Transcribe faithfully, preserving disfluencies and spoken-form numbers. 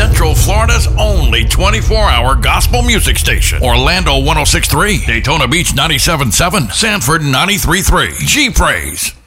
Central Florida's only twenty-four hour gospel music station. Orlando one oh six point three, Daytona Beach ninety-seven point seven, Sanford ninety-three point three. G-Praise.